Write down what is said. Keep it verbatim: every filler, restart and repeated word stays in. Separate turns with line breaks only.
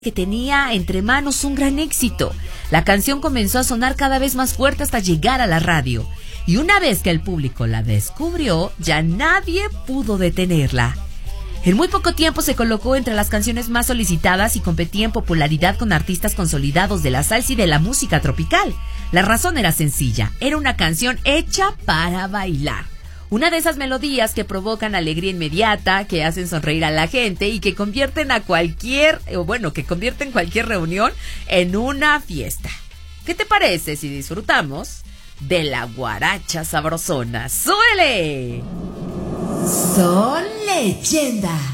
que tenía entre manos un gran éxito. La canción comenzó a sonar cada vez más fuerte hasta llegar a la radio. Y una vez que el público la descubrió, ya nadie pudo detenerla. En muy poco tiempo se colocó entre las canciones más solicitadas y competía en popularidad con artistas consolidados de la salsa y de la música tropical. La razón era sencilla, era una canción hecha para bailar. Una de esas melodías que provocan alegría inmediata, que hacen sonreír a la gente y que convierten a cualquier, o bueno, que convierten cualquier reunión en una fiesta. ¿Qué te parece si disfrutamos de la guaracha sabrosona? ¡Súbele!
Son leyenda.